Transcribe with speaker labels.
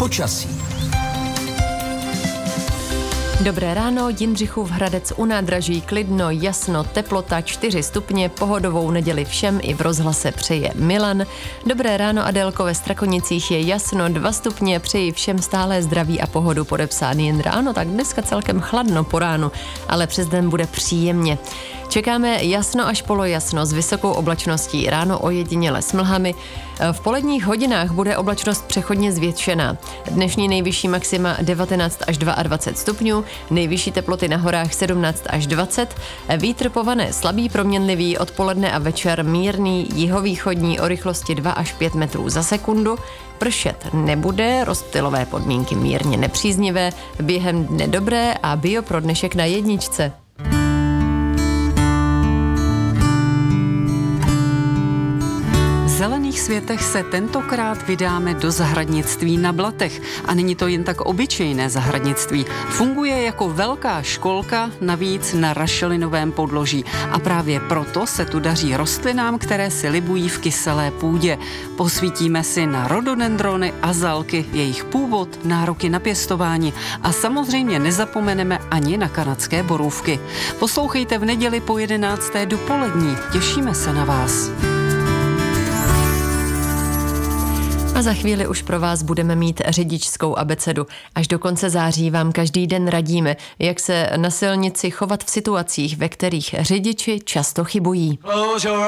Speaker 1: Počasí.
Speaker 2: Dobré ráno, Jindřichův Hradec u nádraží, klidno, jasno, teplota 4 stupně, pohodovou neděli všem i v rozhlase přeje Milan. Dobré ráno, Adélko, ve Strakonicích je jasno, 2 stupně, přeji všem stále zdraví a pohodu, podepsán Jindra. Ano, tak dneska celkem chladno po ránu, ale přes den bude příjemně. Čekáme jasno až polojasno s vysokou oblačností, ráno ojediněle s mlhami. V poledních hodinách bude oblačnost přechodně zvětšená. Dnešní nejvyšší maxima 19 až 22 stupňů, nejvyšší teploty na horách 17 až 20, vítr pované slabý proměnlivý, odpoledne a večer mírný, jihovýchodní o rychlosti 2 až 5 metrů za sekundu. Pršet nebude, rozptylové podmínky mírně nepříznivé, během dne dobré a bio pro dnešek na jedničce.
Speaker 3: V zelených světech se tentokrát vydáme do zahradnictví na Blatech. A není to jen tak obyčejné zahradnictví. Funguje jako velká školka, navíc na rašelinovém podloží. A právě proto se tu daří rostlinám, které si libují v kyselé půdě. Posvítíme si na rododendrony, azalky, jejich původ, nároky na pěstování a samozřejmě nezapomeneme ani na kanadské borůvky. Poslouchejte v neděli po 11. dopolední. Těšíme se na vás.
Speaker 2: A za chvíli už pro vás budeme mít řidičskou abecedu. Až do konce září vám každý den radíme, jak se na silnici chovat v situacích, ve kterých řidiči často chybují.